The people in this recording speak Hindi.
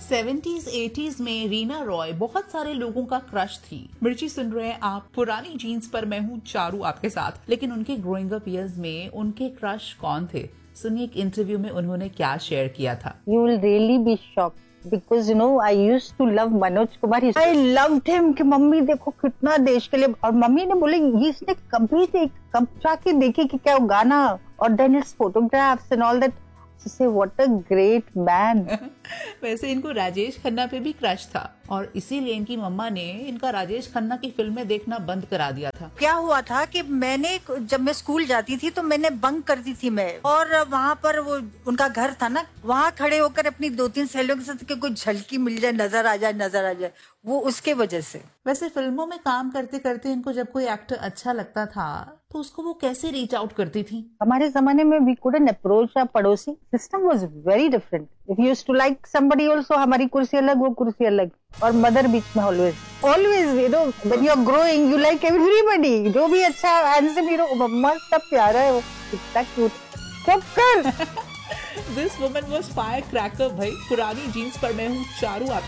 70s 80s में रीना रॉय बहुत सारे लोगों का क्रश थी। मिर्ची सुन रहे हैं आप पुरानी जीन्स पर, मैं हूँ चारू आपके साथ। लेकिन उनके ग्रोइंग अप ईयर्स में उनके क्रश कौन थे? सुनिए एक इंटरव्यू में उन्होंने क्या शेयर किया था। You will really be shocked because I used to love Manoj Kumar. I loved him कि मम्मी देखो कितना देश के लिए, और मम्मी ने बोले ये इसने कब जाके देखे कि क्या वो गाना, और then his photographs and all that. To say what a great man. वैसे इनको राजेश खन्ना पे भी क्रश था और इसीलिए इनकी मम्मा ने इनका राजेश खन्ना की फिल्में देखना बंद करा दिया था। क्या हुआ था कि मैंने जब मैं स्कूल जाती थी तो मैंने बंक करती थी मैं, और वहाँ पर वो उनका घर था ना, वहाँ खड़े होकर अपनी 2-3 सहेलियों के साथ कोई झलकी मिल जाए, नजर आ जाए, वो उसके वजह से। वैसे फिल्मों में काम करते करते इनको जब कोई एक्टर अच्छा लगता था तो उसको वो कैसे रीच आउट करती थी? हमारे जमाने में we couldn't approach our पड़ोसी. System was very different. If you used to like somebody also, हमारी कुर्सी अलग, वो कुर्सी अलग, और मदर बीच में always when you are growing you like everybody. जो भी अच्छा handsome hero, मम्मा सब प्यारा है, वो कितना cute, सब कर। This woman was firecracker भाई। पुरानी जीन्स पर मैं हूँ चारू आपके